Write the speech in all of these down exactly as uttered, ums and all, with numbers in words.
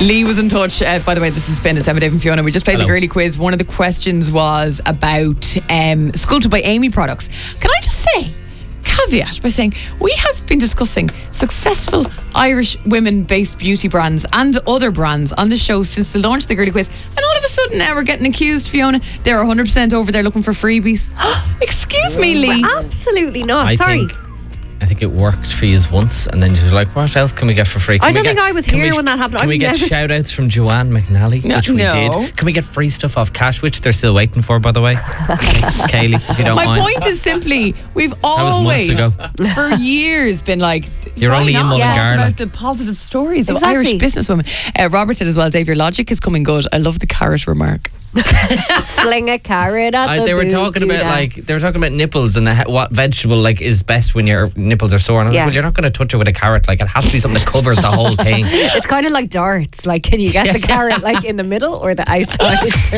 Lee was in touch. Uh, by the way, this is Ben. It's Emma, Dave and Fiona. We just played Hello. the girly quiz. One of the questions was about um, Sculpted by Amy products. Can I just say, caveat by saying, we have been discussing successful Irish women-based beauty brands and other brands on the show since the launch of the girly quiz. And all of a sudden now we're getting accused, Fiona, they're one hundred percent over there looking for freebies. Excuse me, Lee. Absolutely not. I Sorry. think I think it worked for you once, and then you're like, what else can we get for free? Can I we don't get- think I was can here we- when that happened. Can I've we get never- shout outs from Joanne McNally, No, which we no. did? Can we get free stuff off Cash, which they're still waiting for, by the way? Kaylee, if you don't My mind. point is simply, we've was months always, ago. for years, been like, You're why only in not Mullingar, talk like. about the positive stories of Exactly. Irish businesswomen. Uh, Robert said as well, Dave, your logic is coming good. I love the carrot remark. Fling a carrot at I, the they were boob, talking do about that. like they were talking about nipples and the, what vegetable like is best when your nipples are sore. And I was Yeah. like, well, you're not going to touch it with a carrot. Like it has to be something that covers the whole thing. It's kind of like darts. Like, can you get the carrot like in the middle or the outside?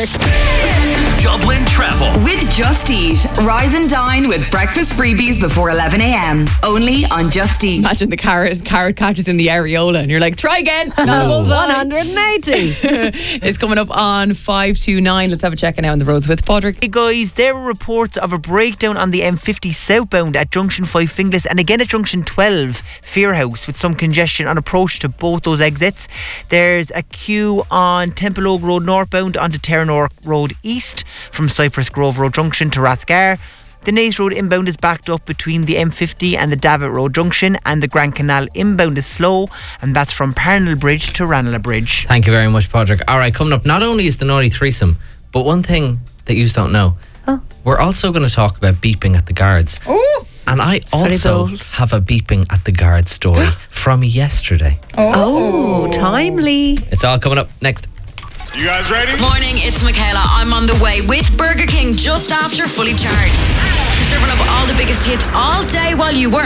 Dublin Travel. With Just Eat. Rise and dine with breakfast freebies before eleven a.m. Only on Just Eat. Imagine the carrot carrot catches in the areola and you're like, try again. one Bullseye. hundred eighty. It's coming up on five two nine. Let's have a check now on the roads with Padraig. Hey guys, there were reports of a breakdown on the M fifty southbound at Junction five Finglas and again at Junction twelve Fearhouse with some congestion on approach to both those exits. There's a queue on Temple Oak Road northbound onto Terranor Road east from Cypress Grove Road Junction to Rathgar. The Naas Road inbound is backed up between the M fifty and the Davitt Road Junction, and the Grand Canal inbound is slow, and that's from Parnell Bridge to Ranelagh Bridge. Thank you very much, Padraig. All right, coming up, not only is the naughty threesome, but one thing that you don't know, Oh. we're also going to talk about beeping at the guards. Oh, And I also bold. have a beeping at the guards story from yesterday. Oh, timely. It's all coming up next. You guys ready? Morning, it's Michaela. I'm on the way with Burger King just after Fully Charged. Serving up all the biggest hits all day while you work.